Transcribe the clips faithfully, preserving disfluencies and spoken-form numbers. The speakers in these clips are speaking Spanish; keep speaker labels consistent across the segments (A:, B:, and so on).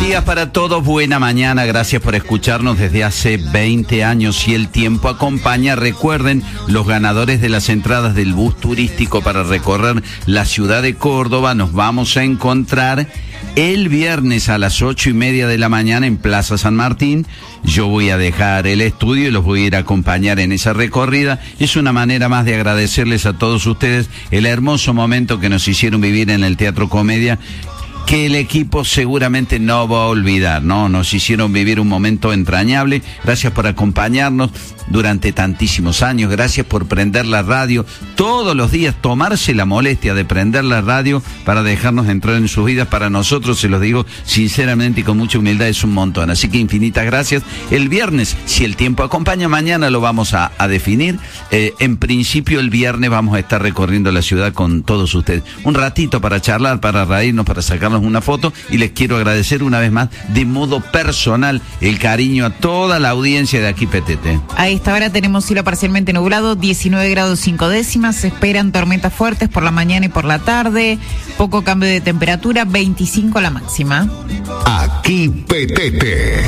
A: días para todos, buena mañana, gracias por escucharnos desde hace veinte años y el tiempo acompaña. Recuerden, los ganadores de las entradas del bus turístico para recorrer la ciudad de Córdoba nos vamos a encontrar el viernes a las ocho y media de la mañana en Plaza San Martín. Yo voy a dejar el estudio y los voy a ir a acompañar en esa recorrida. Es una manera más de agradecerles a todos ustedes el hermoso momento que nos hicieron vivir en el Teatro Comedia, que el equipo seguramente no va a olvidar, ¿no? Nos hicieron vivir un momento entrañable. Gracias por acompañarnos durante tantísimos años. Gracias por prender la radio todos los días, tomarse la molestia de prender la radio para dejarnos entrar en sus vidas. Para nosotros, se los digo sinceramente y con mucha humildad, es un montón. Así que infinitas gracias. El viernes, si el tiempo acompaña, mañana lo vamos a, a definir. Eh, en principio, el viernes vamos a estar recorriendo la ciudad con todos ustedes. Un ratito para charlar, para reírnos, para sacarnos una foto, y les quiero agradecer una vez más de modo personal el cariño a toda la audiencia de aquí P T T.
B: A esta hora tenemos cielo parcialmente nublado, diecinueve grados cinco décimas, se esperan tormentas fuertes por la mañana y por la tarde, poco cambio de temperatura, veinticinco la máxima.
C: Aquí P T T.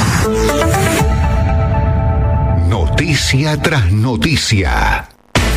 C: Noticia tras noticia.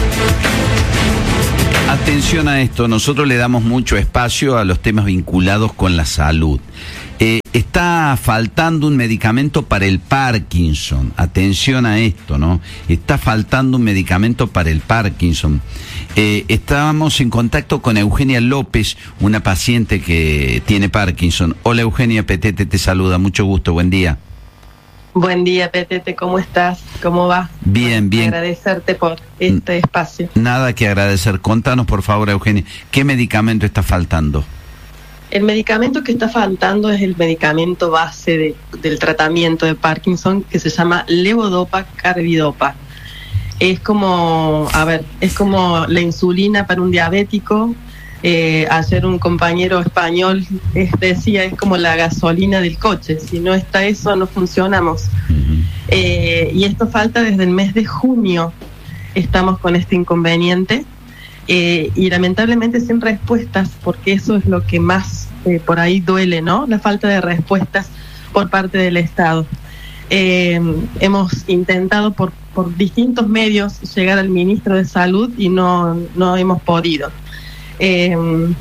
A: Atención a esto, nosotros le damos mucho espacio a los temas vinculados con la salud. Eh, está faltando un medicamento para el Parkinson. Atención a esto, ¿no? Está faltando un medicamento para el Parkinson. Eh, estábamos en contacto con Eugenia López, una paciente que tiene Parkinson. Hola Eugenia, P T T te saluda, mucho gusto, buen día.
D: Buen día, P T T, ¿cómo estás? ¿Cómo va?
A: Bien, bien.
D: Agradecerte por este espacio.
A: Nada que agradecer. Contanos, por favor, Eugenia, ¿qué medicamento está faltando?
D: El medicamento que está faltando es el medicamento base de, del tratamiento de Parkinson, que se llama levodopa carbidopa. Es como, a ver, es como la insulina para un diabético. Eh, ayer un compañero español es, decía, es como la gasolina del coche, si no está eso no funcionamos. Uh-huh. eh, y esto falta desde el mes de junio, estamos con este inconveniente, eh, y lamentablemente sin respuestas, porque eso es lo que más eh, por ahí duele, ¿no? La falta de respuestas por parte del Estado. Eh, hemos intentado por, por distintos medios llegar al ministro de Salud y no, no hemos podido. Eh,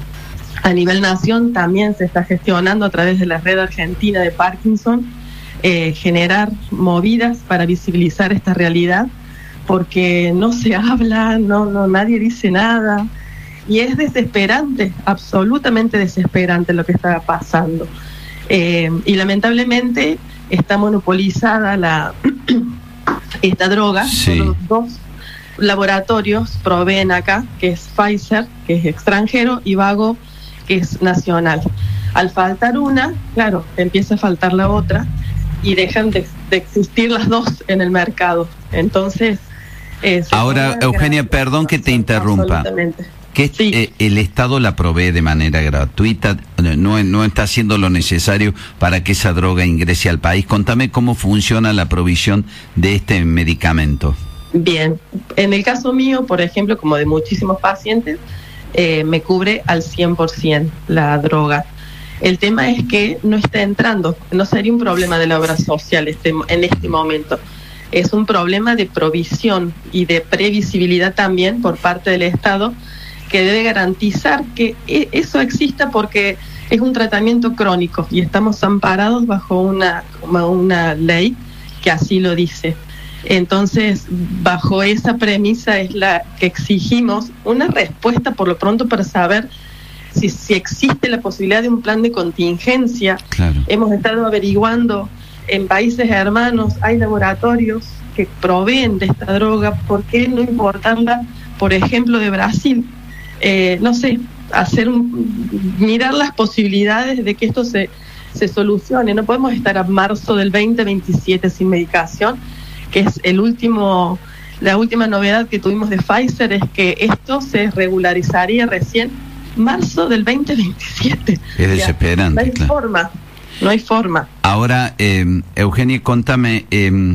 D: a nivel nación también se está gestionando a través de la red argentina de Parkinson, eh, generar movidas para visibilizar esta realidad, porque no se habla, no, no, nadie dice nada, y es desesperante, absolutamente desesperante lo que está pasando. Eh, y lamentablemente está monopolizada la esta droga,
A: sí.
D: Los dos laboratorios proveen acá, que es Pfizer, que es extranjero, y Vago, que es nacional. Al faltar una, claro, empieza a faltar la otra y dejan de, de existir las dos en el mercado. Entonces, eh,
A: ahora, Eugenia, perdón que te interrumpa. Que sí. eh, el Estado la provee de manera gratuita, no, no está haciendo lo necesario para que esa droga ingrese al país. Contame cómo funciona la provisión de este medicamento.
D: Bien, en el caso mío, por ejemplo, como de muchísimos pacientes, eh, me cubre al cien por ciento la droga. El tema es que no está entrando, no sería un problema de la obra social este, en este momento, es un problema de provisión y de previsibilidad también por parte del Estado, que debe garantizar que eso exista, porque es un tratamiento crónico y estamos amparados bajo una, una ley que así lo dice. Entonces, bajo esa premisa es la que exigimos una respuesta por lo pronto para saber si, si existe la posibilidad de un plan de contingencia.
A: Claro.
D: Hemos estado averiguando en países hermanos, hay laboratorios que proveen de esta droga, ¿por qué no importarla, por ejemplo, de Brasil? Eh, no sé, hacer un, mirar las posibilidades de que esto se, se solucione. No podemos estar a marzo del veinte veintisiete sin medicación, que es el último, la última novedad que tuvimos de Pfizer, es que esto se regularizaría recién marzo del veinte veintisiete.
A: Es desesperante.
D: No hay
A: claro.
D: forma, no hay forma.
A: Ahora, eh, Eugenia, contame, eh,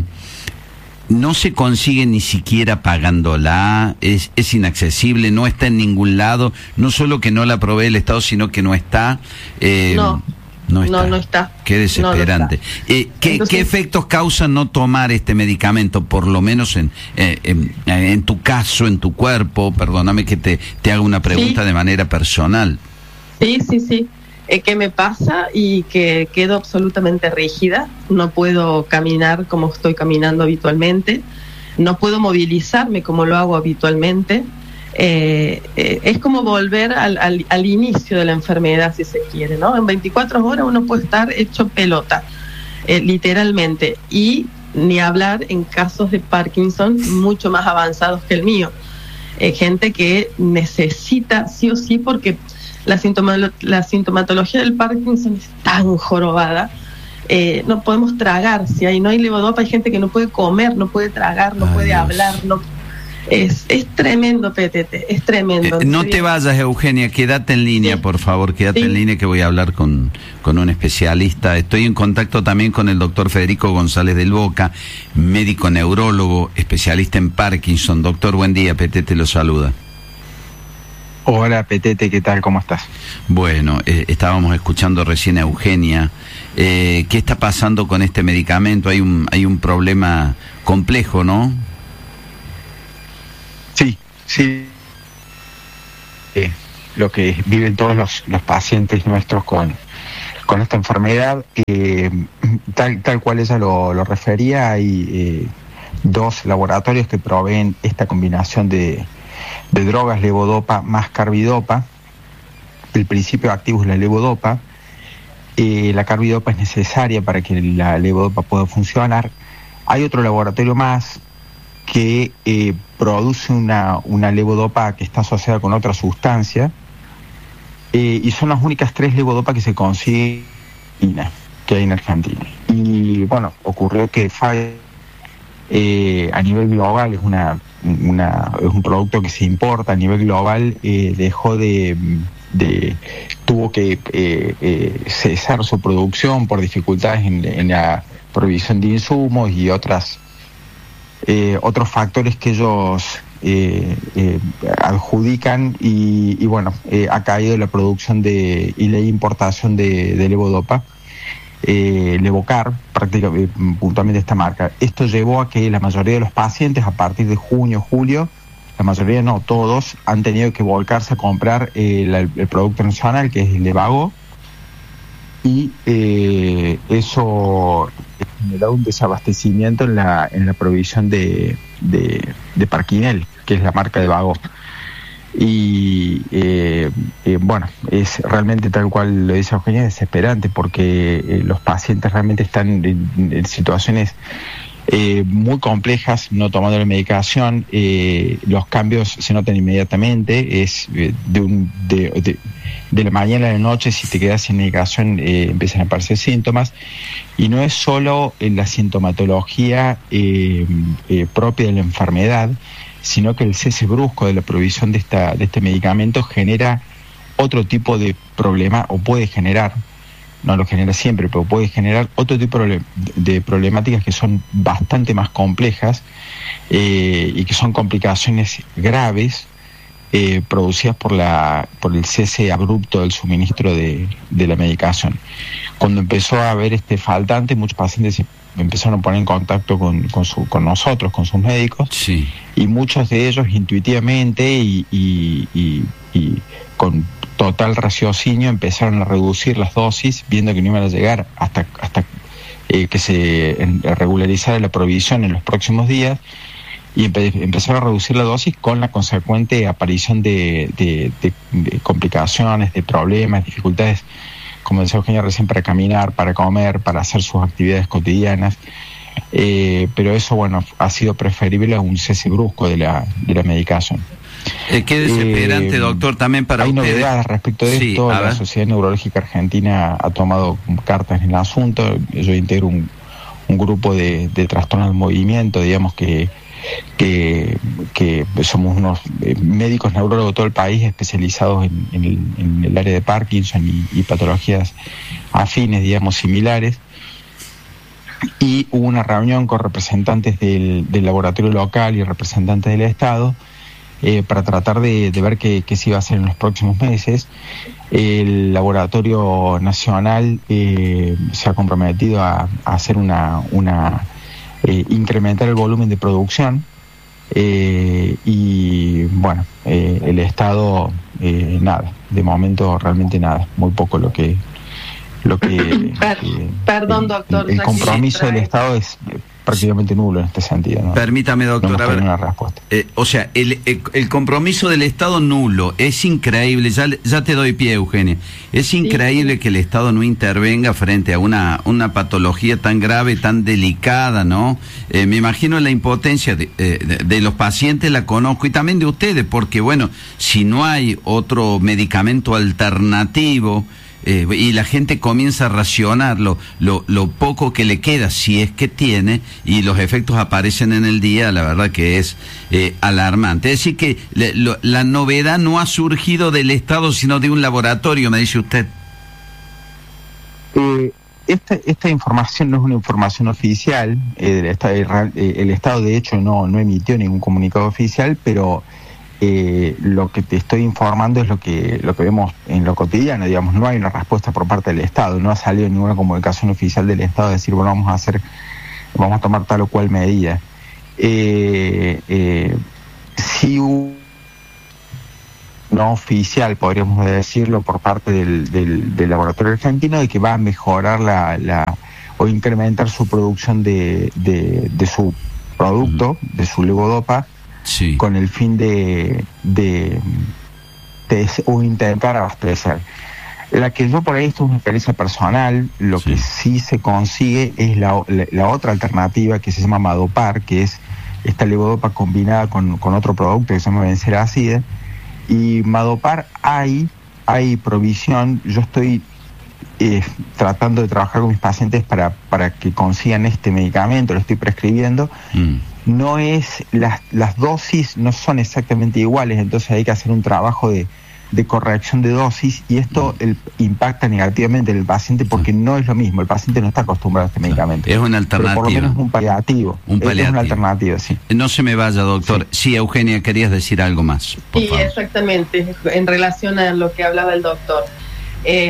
A: no se consigue ni siquiera pagándola, es, es inaccesible, no está en ningún lado, no solo que no la provee el Estado, sino que no está. Eh,
D: no,
A: No está.
D: No, no está.
A: Qué desesperante.
D: No, no está.
A: Eh, ¿qué,
D: Entonces,
A: ¿Qué efectos causa no tomar este medicamento, por lo menos en, eh, en, en tu caso, en tu cuerpo? Perdóname que te, te haga una pregunta
D: sí.
A: de manera personal.
D: Sí, sí, sí. Eh, ¿Qué me pasa? Y que quedo absolutamente rígida. No puedo caminar como estoy caminando habitualmente. No puedo movilizarme como lo hago habitualmente. Eh, eh, es como volver al, al, al inicio de la enfermedad, si se quiere, ¿no? En veinticuatro horas uno puede estar hecho pelota, eh, literalmente, y ni hablar en casos de Parkinson mucho más avanzados que el mío. Eh, gente que necesita sí o sí, porque la, sintoma- la sintomatología del Parkinson es tan jorobada. Eh, no podemos tragar, si hay, no hay levodopa, hay gente que no puede comer, no puede tragar, no
A: Ay,
D: puede
A: Dios.
D: hablar, no. Es, es tremendo, P T T, es tremendo.
A: Eh, no te vayas, Eugenia, quédate en línea,
D: Sí.
A: por favor, quédate
D: Sí.
A: en línea que voy a hablar con, con un especialista. Estoy en contacto también con el doctor Federico González del Boca, médico neurólogo, especialista en Parkinson. Doctor, buen día, P T T lo saluda.
E: Hola, Petete, ¿qué tal? ¿Cómo estás?
A: Bueno, eh, estábamos escuchando recién a Eugenia. Eh, ¿Qué está pasando con este medicamento? Hay un, hay un problema complejo, ¿no?
E: Sí, sí. Eh, lo que viven todos los, los pacientes nuestros con, con esta enfermedad, eh, tal, tal cual ella lo, lo refería, hay eh, dos laboratorios que proveen esta combinación de, de drogas, levodopa más carbidopa. El principio activo es la levodopa. Eh, la carbidopa es necesaria para que la levodopa pueda funcionar. Hay otro laboratorio más que eh, produce una, una levodopa que está asociada con otra sustancia, eh, y son las únicas tres levodopas que se consiguen que hay en Argentina. Y bueno, ocurrió que Pfizer eh, a nivel global es una, una es un producto que se importa a nivel global, eh, dejó de, de tuvo que eh, eh, cesar su producción por dificultades en, en la provisión de insumos y otras Eh, otros factores que ellos eh, eh, adjudican y, y bueno, eh, ha caído la producción de y la importación de, de levodopa, eh, Levocar, prácticamente, puntualmente esta marca. Esto llevó a que la mayoría de los pacientes a partir de junio, julio, la mayoría no, todos, han tenido que volcarse a comprar eh, la, el producto nacional, que es el Levago, y eh, eso generó un desabastecimiento en la en la provisión de, de, de Parkinel, que es la marca de Vago. Y eh, eh, bueno, es realmente tal cual lo dice Eugenia, desesperante, porque eh, los pacientes realmente están en, en situaciones eh, muy complejas, no tomando la medicación. Eh, los cambios se notan inmediatamente, es eh, de, un, de, de, de la mañana a la noche. Si te quedas sin medicación eh, empiezan a aparecer síntomas, y no es solo en la sintomatología eh, eh, propia de la enfermedad, sino que el cese brusco de la provisión de esta de este medicamento genera otro tipo de problema, o puede generar, no lo genera siempre, pero puede generar otro tipo de problemáticas que son bastante más complejas, eh, y que son complicaciones graves eh, producidas por la por el cese abrupto del suministro de, de la medicación. Cuando empezó a haber este faltante, muchos pacientes empezaron a poner en contacto con, con, su, con nosotros, con sus médicos,
A: sí.
E: Y muchos de ellos intuitivamente y, y, y, y con total raciocinio empezaron a reducir las dosis, viendo que no iban a llegar hasta, hasta eh, que se en, regularizara la provisión en los próximos días, y empe, empezaron a reducir la dosis con la consecuente aparición de, de, de, de complicaciones, de problemas, dificultades, como decía Eugenia recién, para caminar, para comer, para hacer sus actividades cotidianas. Eh, pero eso, bueno, ha sido preferible a un cese brusco de la, de la medicación.
A: Eh, qué desesperante,
E: eh,
A: doctor, también para
E: hay
A: ustedes.
E: novedades respecto de
A: Sí,
E: esto.
A: a
E: La
A: ver.
E: Sociedad Neurológica Argentina ha tomado cartas en el asunto. Yo integro un, un grupo de, de trastornos del movimiento, digamos que que, que somos unos eh, médicos neurólogos de todo el país especializados en, en, el, en el área de Parkinson y, y patologías afines, digamos, similares. Y hubo una reunión con representantes del, del laboratorio local y representantes del Estado, eh, para tratar de, de ver qué, qué se iba a hacer en los próximos meses. El Laboratorio Nacional eh, se ha comprometido a, a hacer una, una eh, incrementar el volumen de producción. Eh, y bueno, eh, el Estado eh, nada, de momento realmente nada, muy poco lo que lo que
D: Per,
E: eh,
D: perdón, doctor,
E: el, el compromiso del Estado es prácticamente nulo en este sentido, ¿no?
A: Permítame, doctor,
E: no
A: a ver,
E: una respuesta.
A: Eh, o sea, el, el, el compromiso del Estado nulo, es increíble, ya, ya te doy pie, Eugenia, es increíble sí. que el Estado no intervenga frente a una, una patología tan grave, tan delicada, ¿no? Eh, me imagino la impotencia de, eh, de, de los pacientes, la conozco, y también de ustedes, porque bueno, si no hay otro medicamento alternativo, Eh, y la gente comienza a racionar lo, lo, lo poco que le queda, si es que tiene, y los efectos aparecen en el día, la verdad que es eh, alarmante. Es decir que le, lo, la novedad no ha surgido del Estado, sino de un laboratorio, me dice usted.
E: Eh, esta, esta información no es una información oficial, eh, del Estado, eh, el Estado de hecho no, no emitió ningún comunicado oficial, pero Eh, lo que te estoy informando es lo que lo que vemos en lo cotidiano, digamos, no hay una respuesta por parte del Estado, no ha salido ninguna comunicación oficial del Estado de decir, bueno, vamos a hacer, vamos a tomar tal o cual medida. Eh, eh, si hubo no oficial, podríamos decirlo, por parte del, del, del laboratorio argentino, de que va a mejorar la, la o incrementar su producción de, de, de su producto, de su levodopa, sí, con el fin de, de, de o intentar abastecer. La que yo por ahí, esto es una experiencia personal, lo sí. que sí se consigue es la, la, la otra alternativa que se llama Madopar, que es esta levodopa combinada con, con otro producto que se llama Benseracide. Y Madopar hay, hay provisión, yo estoy eh, tratando de trabajar con mis pacientes para, para que consigan este medicamento, lo estoy prescribiendo. Mm. No es, las, las dosis no son exactamente iguales, entonces hay que hacer un trabajo de, de corrección de dosis, y esto el, impacta negativamente en el paciente porque no es lo mismo, el paciente no está acostumbrado a este medicamento.
A: Es una alternativa.
E: Pero por lo menos un paliativo.
A: Un paliativo.
E: Es una alternativa, sí.
A: No se me vaya, doctor. Sí, sí, Eugenia, querías decir algo más.
D: Sí, favor. Exactamente, en relación a lo que hablaba el doctor. Eh,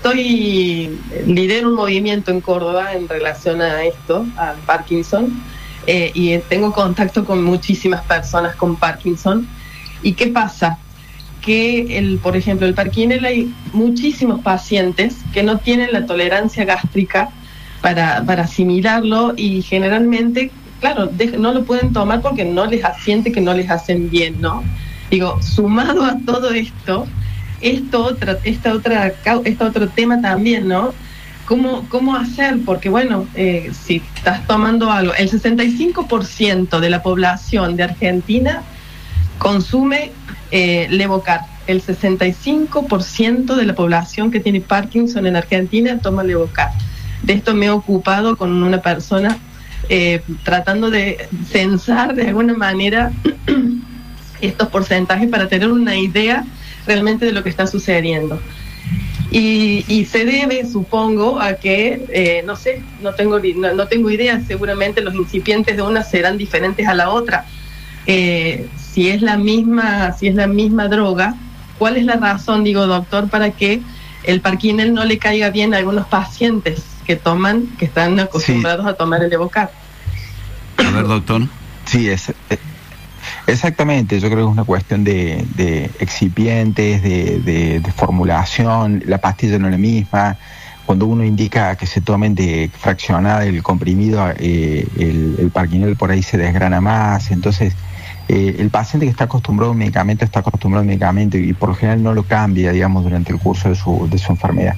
D: estoy, lidero un movimiento en Córdoba en relación a esto, al Parkinson. Eh, y tengo contacto con muchísimas personas con Parkinson. ¿Y qué pasa? Que, el, por ejemplo, el Parkinel, hay muchísimos pacientes que no tienen la tolerancia gástrica para, para asimilarlo, y generalmente, claro, de, no lo pueden tomar porque no les siente que no les hacen bien, ¿no? Digo, sumado a todo esto, esto otra, esta otra, este otro tema también, ¿no? ¿Cómo, cómo hacer? Porque bueno, eh, si estás tomando algo, el sesenta y cinco por ciento de la población de Argentina consume eh, Levocar. El sesenta y cinco por ciento de la población que tiene Parkinson en Argentina toma Levocar. De esto me he ocupado con una persona eh, tratando de censar de alguna manera estos porcentajes para tener una idea realmente de lo que está sucediendo. Y, y se debe, supongo, a que, eh, no sé, no tengo, no, no tengo idea, seguramente los incipientes de una serán diferentes a la otra. Eh, si es la misma, si es la misma droga, ¿cuál es la razón, digo, doctor, para que el Parkinel no le caiga bien a algunos pacientes que toman, que están acostumbrados sí. a tomar el Levocar?
A: A ver, doctor.
E: Sí, es... es... Exactamente, yo creo que es una cuestión de, de excipientes, de, de, de formulación, la pastilla no es la misma. Cuando uno indica que se tomen de fraccionada el comprimido, eh, el, el Parkinel por ahí se desgrana más. Entonces, eh, el paciente que está acostumbrado a un medicamento está acostumbrado a un medicamento y por lo general no lo cambia, digamos, durante el curso de su, de su enfermedad.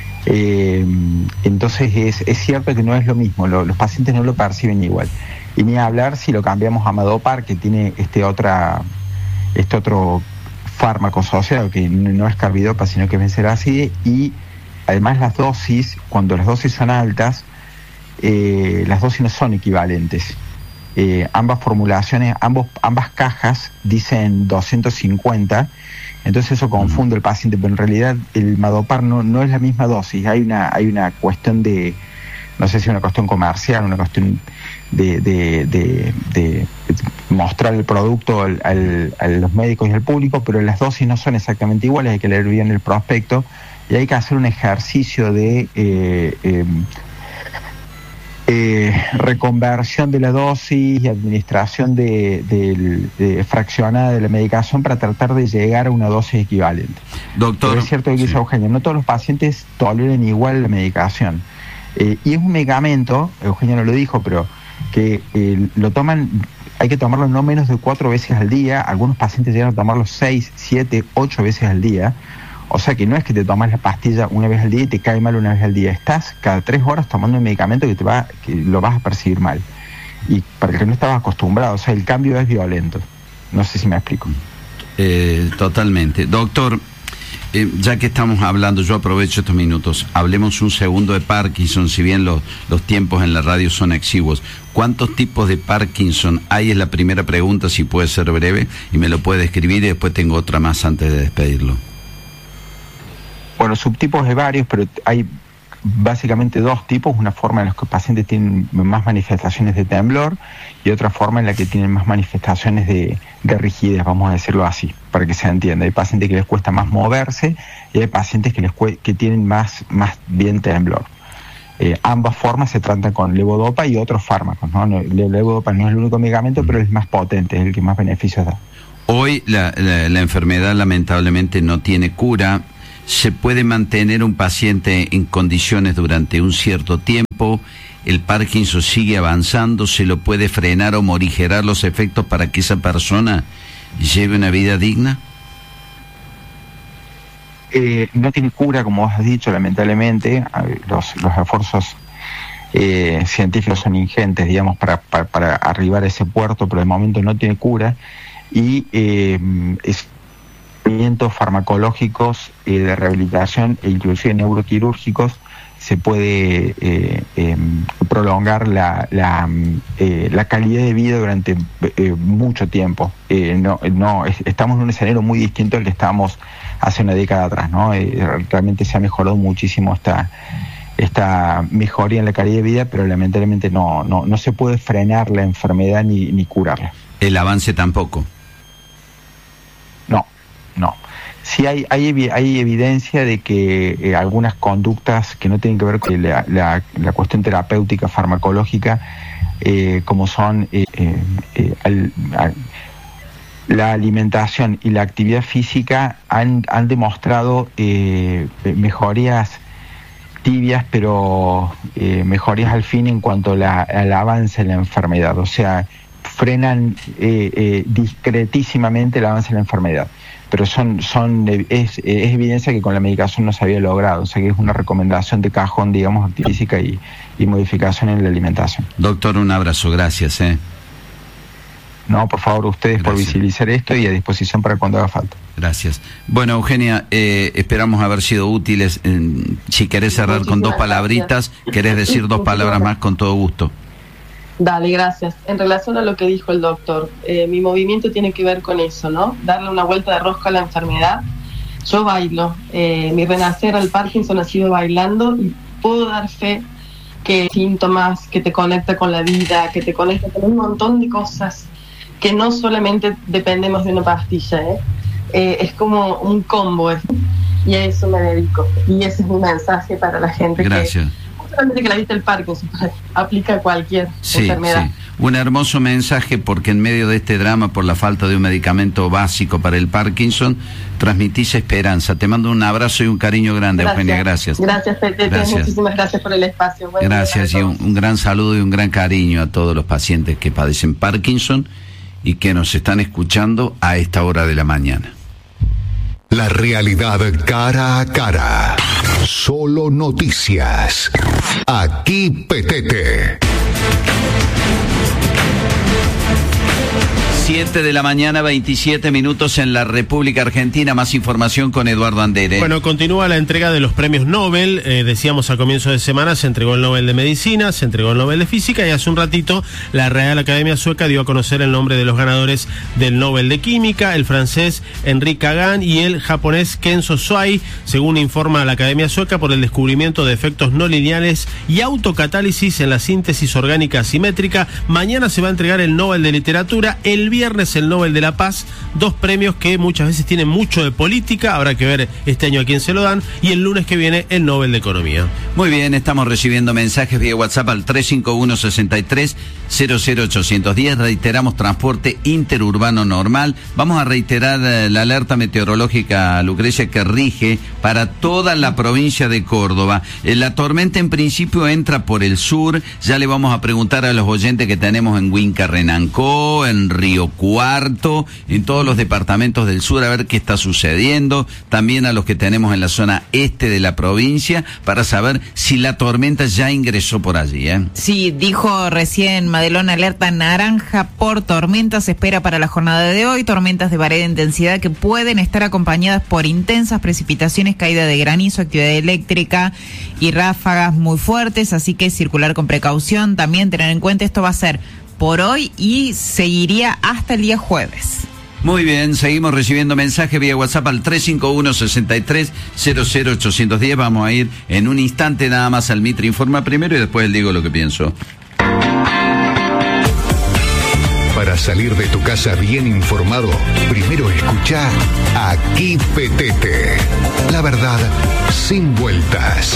E: Eh, entonces, es, es cierto que no es lo mismo, lo, los pacientes no lo perciben igual. Y ni hablar si lo cambiamos a Madopar, que tiene este otra este otro fármaco asociado, que no es carbidopa, sino que es Benseracide, y además las dosis, cuando las dosis son altas, eh, las dosis no son equivalentes. Eh, ambas formulaciones, ambos, ambas cajas dicen doscientos cincuenta, entonces eso confunde al paciente, pero en realidad el Madopar no, no es la misma dosis, hay una, hay una cuestión de no sé si una cuestión comercial, una cuestión de, de, de, de mostrar el producto al, al, a los médicos y al público, pero las dosis no son exactamente iguales, hay que leer bien el prospecto y hay que hacer un ejercicio de eh, eh, eh, reconversión de la dosis y administración de, de, de fraccionada de la medicación para tratar de llegar a una dosis equivalente.
A: Doctor,
E: pero es cierto que dice sí. Eugenio, no todos los pacientes toleran igual la medicación. Eh, y es un medicamento, Eugenio no lo dijo, pero que eh, lo toman, hay que tomarlo no menos de cuatro veces al día, algunos pacientes llegan a tomarlo seis, siete, ocho veces al día, o sea que no es que te tomas la pastilla una vez al día y te cae mal una vez al día, estás cada tres horas tomando un medicamento que te va, que lo vas a percibir mal, y para el que no estabas acostumbrado, o sea, el cambio es violento, no sé si me explico.
A: Eh, totalmente. Doctor, Eh, ya que estamos hablando, yo aprovecho estos minutos, hablemos un segundo de Parkinson, si bien los, los tiempos en la radio son exiguos. ¿Cuántos tipos de Parkinson hay? Es la primera pregunta, si puede ser breve, y me lo puede escribir y después tengo otra más antes de despedirlo.
E: Bueno, subtipos de varios, pero hay básicamente dos tipos, una forma en la que los pacientes tienen más manifestaciones de temblor y otra forma en la que tienen más manifestaciones de, de rigidez, vamos a decirlo así, para que se entienda. Hay pacientes que les cuesta más moverse y hay pacientes que les cue- que tienen más, más bien temblor. Eh, ambas formas se tratan con levodopa y otros fármacos, ¿no? El levodopa no es el único medicamento, pero es el más potente, es el que más beneficios da.
A: Hoy la, la, la enfermedad lamentablemente no tiene cura. ¿Se puede mantener un paciente en condiciones durante un cierto tiempo? ¿El Parkinson sigue avanzando? ¿Se lo puede frenar o morigerar los efectos para que esa persona lleve una vida digna?
E: Eh, no tiene cura, como vos has dicho, lamentablemente. Los, los esfuerzos eh, científicos son ingentes, digamos, para, para, para arribar a ese puerto, pero de momento no tiene cura. Y eh, es farmacológicos eh, de rehabilitación e inclusive neuroquirúrgicos se puede eh, eh, prolongar la, la, eh, la calidad de vida durante eh, mucho tiempo. Eh, no, no es, estamos en un escenario muy distinto al que estábamos hace una década atrás, ¿no? Eh, realmente se ha mejorado muchísimo esta, esta mejoría en la calidad de vida, pero lamentablemente no, no, no se puede frenar la enfermedad ni, ni curarla.
A: ¿El avance tampoco?
E: No. No, sí hay hay, hay evidencia de que eh, algunas conductas que no tienen que ver con la, la, la cuestión terapéutica farmacológica, eh, como son eh, eh, al, al, la alimentación y la actividad física, han, han demostrado eh, mejorías tibias, pero eh, mejorías al fin en cuanto a la, al avance de la enfermedad, o sea, frenan eh, eh, discretísimamente el avance de la enfermedad. Pero son son es, es evidencia que con la medicación no se había logrado, o sea que es una recomendación de cajón, digamos, actividad física y, y modificación en la alimentación.
A: Doctor, un abrazo, gracias. ¿eh?
E: No, por favor, ustedes gracias por visibilizar esto y a disposición para cuando haga falta.
A: Gracias. Bueno, Eugenia, eh, esperamos haber sido útiles. Eh, si querés cerrar Muchísimas con dos palabritas, gracias. Querés decir dos palabras más, con todo gusto.
D: Dale, gracias. En relación a lo que dijo el doctor, eh, mi movimiento tiene que ver con eso, ¿no? Darle una vuelta de rosca a la enfermedad. Yo bailo. Eh, mi renacer al Parkinson ha sido bailando y puedo dar fe que síntomas, que te conecta con la vida, que te conecta con un montón de cosas que no solamente dependemos de una pastilla, ¿eh? Eh, es como un combo, ¿eh? Y a eso me dedico. Y ese es mi mensaje para la gente.
A: Gracias.
D: Que que la viste el Parkinson aplica a cualquier
A: sí,
D: enfermedad.
A: Sí. Un hermoso mensaje, porque en medio de este drama por la falta de un medicamento básico para el Parkinson, transmitís esperanza. Te mando un abrazo y un cariño grande, gracias. Eugenia, gracias.
D: Gracias, Pepe, muchísimas gracias por el espacio. Buen
A: gracias y un, un gran saludo y un gran cariño a todos los pacientes que padecen Parkinson y que nos están escuchando a esta hora de la mañana.
C: La realidad cara a cara. Solo noticias. Aquí Petete.
A: siete de la mañana, veintisiete minutos en la República Argentina. Más información con Eduardo Andere.
F: Bueno, continúa la entrega de los premios Nobel. Eh, decíamos al comienzo de semana, se entregó el Nobel de Medicina, se entregó el Nobel de Física y hace un ratito la Real Academia Sueca dio a conocer el nombre de los ganadores del Nobel de Química, el francés Enrique Kagan y el japonés Kenzo Suai, según informa la Academia Sueca, por el descubrimiento de efectos no lineales y autocatálisis en la síntesis orgánica asimétrica. Mañana se va a entregar el Nobel de Literatura, el viernes el Nobel de la Paz, dos premios que muchas veces tienen mucho de política, habrá que ver este año a quién se lo dan, y el lunes que viene el Nobel de Economía.
A: Muy bien, estamos recibiendo mensajes vía WhatsApp al tres cinco uno, seis tres, cero cero ocho uno cero. Reiteramos, transporte interurbano normal. Vamos a reiterar eh, la alerta meteorológica, Lucrecia, que rige para toda la provincia de Córdoba. Eh, la tormenta en principio entra por el sur. Ya le vamos a preguntar a los oyentes que tenemos en Huinca Renancó, en Río Cuarto, en todos los departamentos del sur, a ver qué está sucediendo. También a los que tenemos en la zona este de la provincia, para saber si la tormenta ya ingresó por allí, ¿eh?
B: Sí, dijo recién Madelón, alerta naranja por tormentas se espera para la jornada de hoy. Tormentas de variada intensidad que pueden estar acompañadas por intensas precipitaciones, caída de granizo, actividad eléctrica y ráfagas muy fuertes, así que circular con precaución. También tener en cuenta, esto va a ser por hoy y seguiría hasta el día jueves.
A: Muy bien, seguimos recibiendo mensajes vía WhatsApp al tres cinco uno, seis tres, cero cero ocho uno cero. Vamos a ir en un instante nada más al Mitre Informa primero y después les digo lo que pienso.
C: Para salir de tu casa bien informado, primero escucha Aquí Petete. La verdad, sin vueltas.